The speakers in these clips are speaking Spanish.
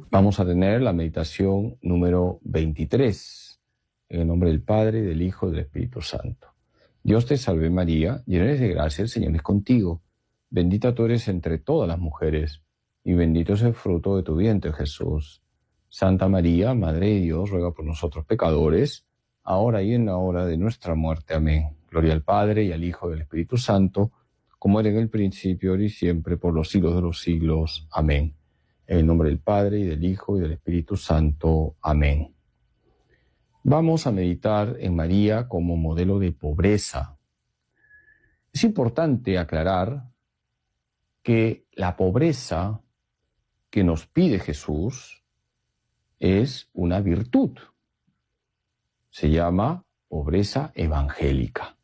Vamos a tener la meditación número 23, en el nombre del Padre, del Hijo y del Espíritu Santo. Dios te salve María, llena eres de gracia, el Señor es contigo. Bendita tú eres entre todas las mujeres, y bendito es el fruto de tu vientre, Jesús. Santa María, Madre de Dios, ruega por nosotros pecadores, ahora y en la hora de nuestra muerte. Amén. Gloria al Padre, y al Hijo y al Espíritu Santo, como era en el principio, ahora y siempre, por los siglos de los siglos. Amén. En el nombre del Padre, y del Hijo, y del Espíritu Santo. Amén. Vamos a meditar en María como modelo de pobreza. Es importante aclarar que la pobreza que nos pide Jesús es una virtud. Se llama pobreza evangélica.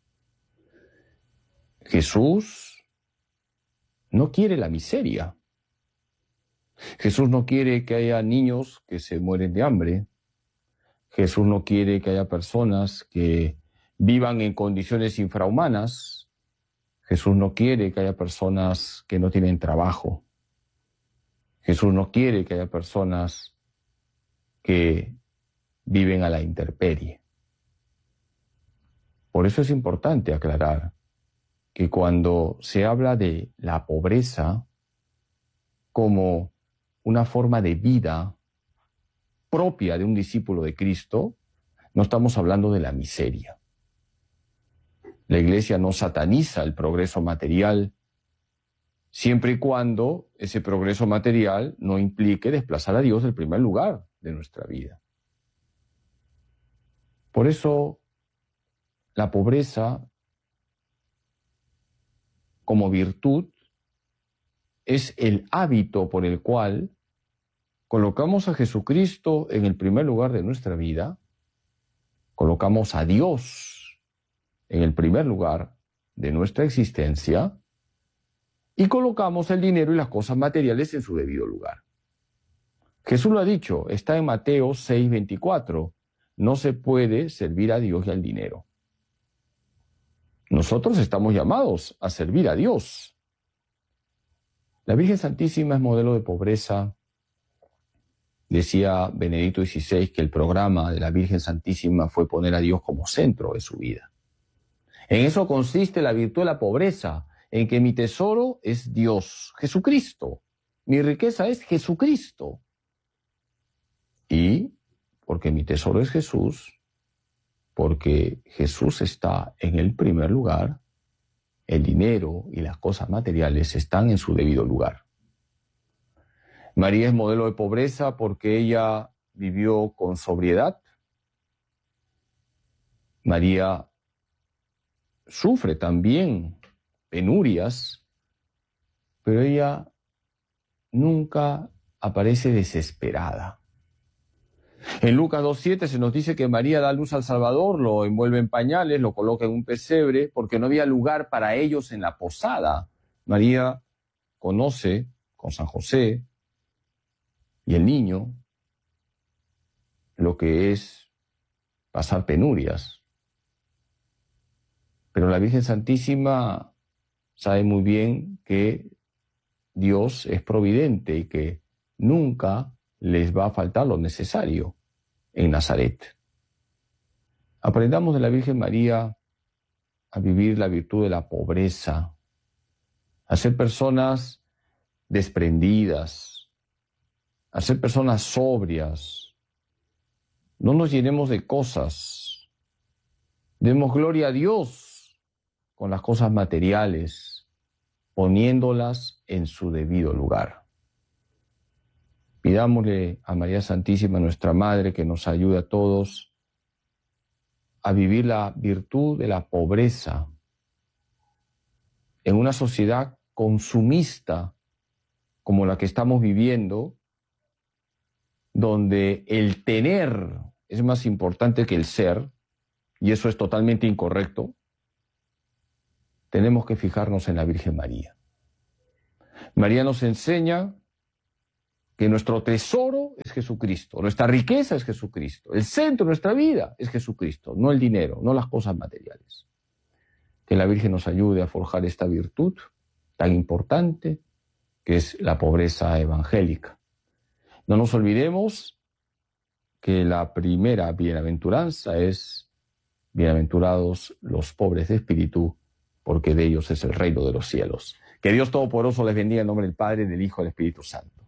Jesús no quiere la miseria. Jesús no quiere que haya niños que se mueren de hambre. Jesús no quiere que haya personas que vivan en condiciones infrahumanas. Jesús no quiere que haya personas que no tienen trabajo. Jesús no quiere que haya personas que viven a la intemperie. Por eso es importante aclarar que cuando se habla de la pobreza como una forma de vida propia de un discípulo de Cristo, no estamos hablando de la miseria. La Iglesia no sataniza el progreso material, siempre y cuando ese progreso material no implique desplazar a Dios del primer lugar de nuestra vida. Por eso, la pobreza como virtud es el hábito por el cual colocamos a Jesucristo en el primer lugar de nuestra vida, colocamos a Dios en el primer lugar de nuestra existencia y colocamos el dinero y las cosas materiales en su debido lugar. Jesús lo ha dicho, está en Mateo 6:24, no se puede servir a Dios y al dinero. Nosotros estamos llamados a servir a Dios. La Virgen Santísima es modelo de pobreza. Decía Benedicto XVI que el programa de la Virgen Santísima fue poner a Dios como centro de su vida. En eso consiste la virtud de la pobreza, en que mi tesoro es Dios, Jesucristo. Mi riqueza es Jesucristo. Y porque mi tesoro es Jesús, porque Jesús está en el primer lugar, el dinero y las cosas materiales están en su debido lugar. María es modelo de pobreza porque ella vivió con sobriedad. María sufre también penurias, pero ella nunca aparece desesperada. En Lucas 2:7 se nos dice que María da luz al Salvador, lo envuelve en pañales, lo coloca en un pesebre, porque no había lugar para ellos en la posada. María conoce con San José y el niño lo que es pasar penurias. Pero la Virgen Santísima sabe muy bien que Dios es providente y que nunca les va a faltar lo necesario en Nazaret. Aprendamos de la Virgen María a vivir la virtud de la pobreza, a ser personas desprendidas, a ser personas sobrias. No nos llenemos de cosas. Demos gloria a Dios con las cosas materiales, poniéndolas en su debido lugar. Pidámosle a María Santísima, nuestra Madre, que nos ayude a todos a vivir la virtud de la pobreza en una sociedad consumista como la que estamos viviendo, donde el tener es más importante que el ser, y eso es totalmente incorrecto. Tenemos que fijarnos en la Virgen María. María nos enseña que nuestro tesoro es Jesucristo, nuestra riqueza es Jesucristo, el centro de nuestra vida es Jesucristo, no el dinero, no las cosas materiales. Que la Virgen nos ayude a forjar esta virtud tan importante que es la pobreza evangélica. No nos olvidemos que la primera bienaventuranza es: bienaventurados los pobres de espíritu, porque de ellos es el reino de los cielos. Que Dios Todopoderoso les bendiga en nombre del Padre, del Hijo y del Espíritu Santo.